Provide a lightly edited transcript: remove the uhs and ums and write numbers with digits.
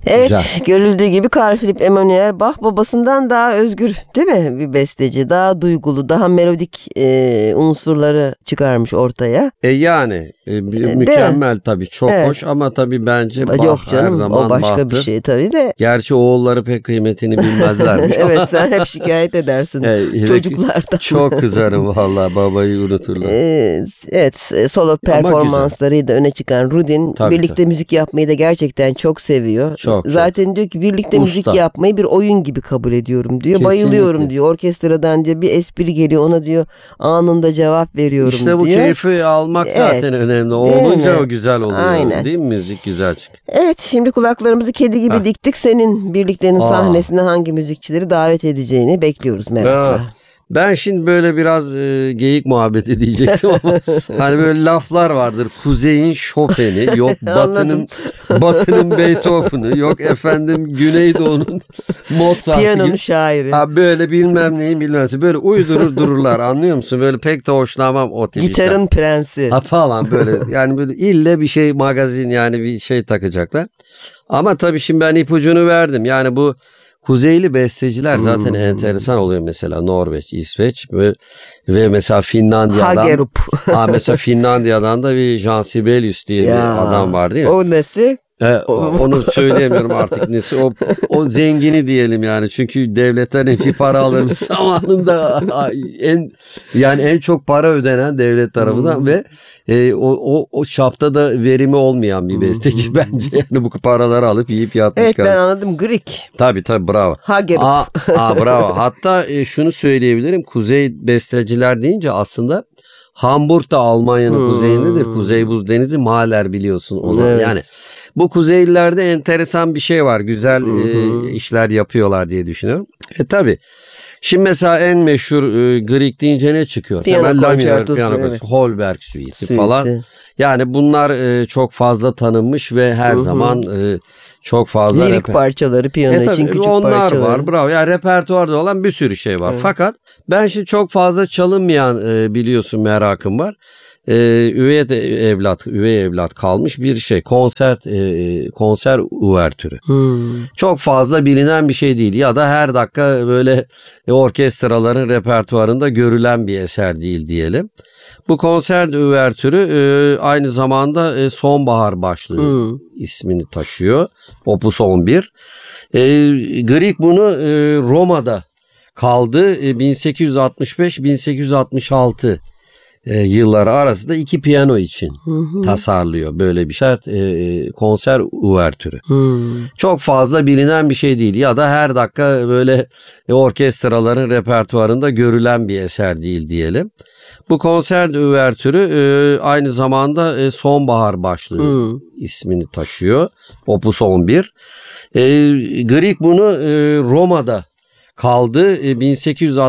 Evet, Güzel. görüldüğü gibi Carl Philipp Emanuel Bach babasından daha özgür, değil mi? Bir besteci, daha duygulu, daha melodik unsurları çıkarmış ortaya. Mükemmel tabii, çok Evet. hoş ama tabii bence Yok Bach her canım, zaman o başka bir Bach'tır. şey tabii de. Gerçi oğulları pek kıymetini bilmezlermiş. Evet, sen hep şikayet edersin çocuklardan. Çok kızarım vallahi, babayı unuturlar. Evet, solo performanslarıyla da öne çıkan Rudin Tabii, birlikte müzik yapmayı da gerçekten çok seviyor. Çok. Zaten diyor ki birlikte Usta. müzik yapmayı bir oyun gibi kabul ediyorum diyor. Kesinlikle. Bayılıyorum diyor. Orkestradan diyor bir espri geliyor, ona diyor anında cevap veriyorum İşte bu diyor. keyfi almak zaten önemli. Olunca o güzel oluyor. Aynen. Değil mi? Müzik güzel çıkıyor. Evet, şimdi kulaklarımızı kedi gibi diktik. Senin birliklerin sahnesine hangi müzikçileri davet edeceğini bekliyoruz merakla. Ben şimdi böyle biraz geyik muhabbeti diyecektim ama hani böyle laflar vardır. Kuzey'in Chopin'i, yok Batı'nın Beethoven'ı, yok efendim Güneydoğu'nun Mozart'ı. Piyanonun şairi. Ha böyle bilmem neyin bilmezse böyle uydurur dururlar, anlıyor musun? Böyle pek de hoşlanmam o tip Gitarın işler. prensi. Ha falan böyle, yani böyle ille bir şey, magazin, yani bir şey takacaklar. Ama tabii şimdi ben ipucunu verdim. Yani bu kuzeyli besteciler zaten enteresan oluyor, mesela Norveç, İsveç ve mesela Finlandiya'dan. Hagerup. Mesela Finlandiya'dan da bir Jean Sibelius diye bir adam var, değil mi? O nesi? Onu söyleyemiyorum artık nesi. O zengini diyelim yani. Çünkü devletten bir para alırmış zamanında, en çok para ödenen devlet tarafından ve o çapta da verimi olmayan bir besteci bence. Yani bu paraları alıp yiyip yatmış. Evet, ben anladım. Grik. Tabii bravo. Hagerup. Bravo. Hatta şunu söyleyebilirim. Kuzey besteciler deyince aslında Hamburg da Almanya'nın kuzeyindedir. Kuzey Buz Denizi, Mahler biliyorsun o zaman. Evet. Yani bu Kuzeylilerde enteresan bir şey var. Güzel işler yapıyorlar diye düşünüyorum. Tabii. Şimdi mesela en meşhur Grieg deyince ne çıkıyor? Piyano konçertosu, evet. Holberg Suite'i falan. Yani bunlar çok fazla tanınmış ve her zaman çok fazla lirik parçaları, piyano için küçük onlar parçaları. var, bravo. Yani repertuarda olan bir sürü şey var. Fakat ben şimdi çok fazla çalınmayan biliyorsun merakım var. Üvey evlat kalmış bir şey. Konser uvertürü. Çok fazla bilinen bir şey değil ya da her dakika böyle orkestraların repertuarında görülen bir eser değil diyelim. Bu konser uvertürü aynı zamanda Sonbahar başlığı ismini taşıyor. Opus 11. Grieg bunu Roma'da kaldı. 1865-1866 yılları arasında 2 piyano için tasarlıyor böyle bir şey. Konser uvertürü. Çok fazla bilinen bir şey değil ya da her dakika böyle orkestraların repertuarında görülen bir eser değil diyelim. Bu konser uvertürü aynı zamanda Sonbahar başlığı ismini taşıyor. Opus 11. Grieg bunu Roma'da kaldı. 1860